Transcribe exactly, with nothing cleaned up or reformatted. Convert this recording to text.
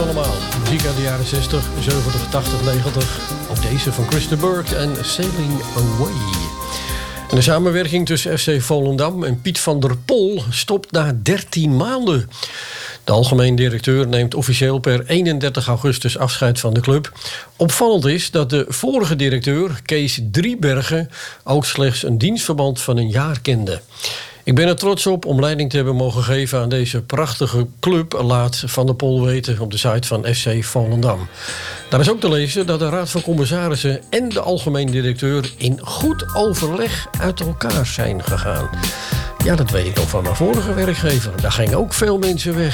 allemaal. Muziek uit de jaren zestig, zeventig, tachtig, negentig. Ook deze van Chris de Burgh en Sailing Away. En de samenwerking tussen F C Volendam en Piet van der Pol stopt na dertien maanden. De algemeen directeur neemt officieel per eenendertig augustus afscheid van de club. Opvallend is dat de vorige directeur, Kees Driebergen, ook slechts een dienstverband van een jaar kende. Ik ben er trots op om leiding te hebben mogen geven aan deze prachtige club, laat Van der Pol weten op de site van F C Volendam. Daar is ook te lezen dat de Raad van Commissarissen en de algemeen directeur in goed overleg uit elkaar zijn gegaan. Ja, dat weet ik nog van mijn vorige werkgever. Daar gingen ook veel mensen weg.